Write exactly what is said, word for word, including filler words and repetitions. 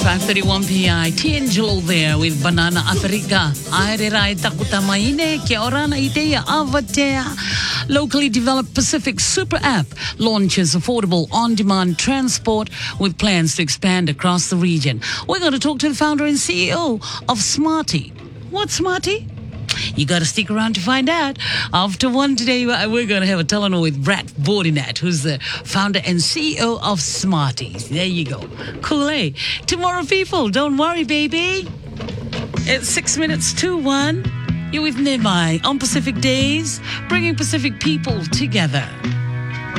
five thirty-one P I, Tiangelo there with Banana Africa. Airerai takutamaine, kia ora na ideia avatea. Locally developed Pacific Super App launches affordable on-demand transport with plans to expand across the region. We're going to talk to the founder and C E O of Smarty. What's Smarty? You got to stick around to find out. After one today, we're going to have a Telenor with Brad Bordinat, who's the founder and C E O of Smarties. There you go. Cool, eh? Tomorrow, people, don't worry, baby. It's six minutes to one. You're with Nimai on Pacific Days, bringing Pacific people together.